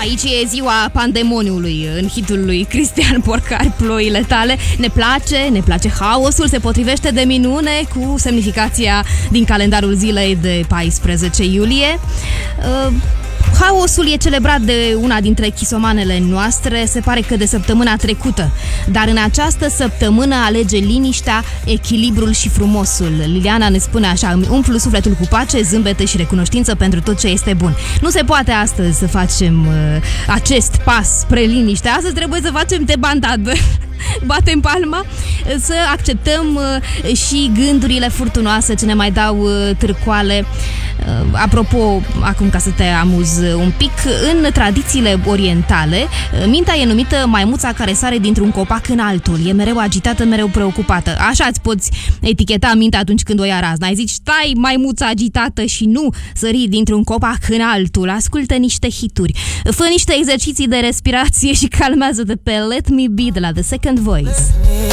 Aici e ziua pandemoniului în hitul lui Cristian Porcar, Ploile tale. Ne place haosul, se potrivește de minune cu semnificația din calendarul zilei de 14 iulie. Haosul e celebrat de una dintre chisomanele noastre, se pare că de săptămâna trecută. Dar în această săptămână alege liniștea, echilibrul și frumosul. Liliana ne spune așa: îmi umplu sufletul cu pace, zâmbete și recunoștință pentru tot ce este bun. Nu se poate astăzi să facem acest pas spre liniște. Astăzi trebuie să facem debandadă. Batem palma, să acceptăm și gândurile furtunoase ce ne mai dau târcoale. Apropo, acum ca să te amuz un pic, în tradițiile orientale, mintea e numită maimuța care sare dintr-un copac în altul. E mereu agitată, mereu preocupată. Așa îți poți eticheta mintea atunci când o ia razna. Ai zici, stai, maimuța agitată, și nu sări dintr-un copac în altul. Ascultă niște hituri, fă niște exerciții de respirație și calmează-te pe Let Me Be de la The Second Voice.